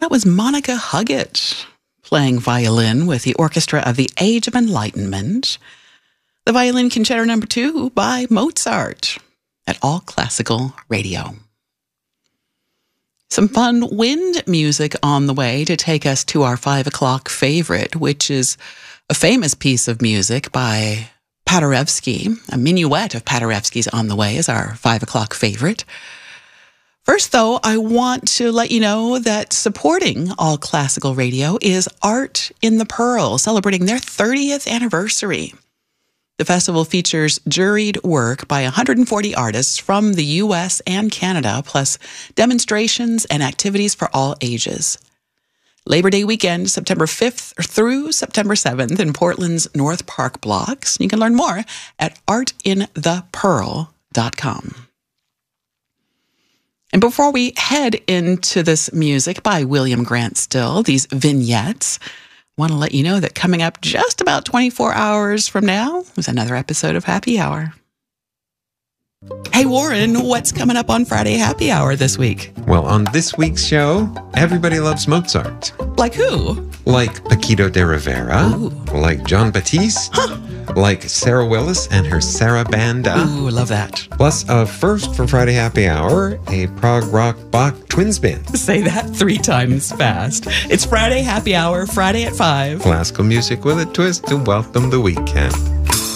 That was Monica Huggett playing violin with the Orchestra of the Age of Enlightenment. The Violin Concerto No. 2 by Mozart at All Classical Radio. Some fun wind music on the way to take us to our 5 o'clock favorite, which is a famous piece of music by Paderewski. A minuet of Paderewski's on the way is our 5 o'clock favorite. First, though, I want to let you know that supporting All Classical Radio is Art in the Pearl, celebrating their 30th anniversary. The festival features juried work by 140 artists from the U.S. and Canada, plus demonstrations and activities for all ages. Labor Day weekend, September 5th through September 7th in Portland's North Park blocks. You can learn more at artinthepearl.com. And before we head into this music by William Grant Still, these vignettes, I want to let you know that coming up just about 24 hours from now is another episode of Happy Hour. Hey, Warren, what's coming up on Friday Happy Hour this week? Well, on this week's show, everybody loves Mozart. Like who? Like Paquito de Rivera. Ooh. Like John Batiste. Huh. Like Sarah Willis and her Sarabanda. Ooh, love that. Plus, a first for Friday Happy Hour, a prog rock Bach twin spin. Say that 3 times fast. It's Friday Happy Hour, Friday at 5. Classical music with a twist to welcome the weekend.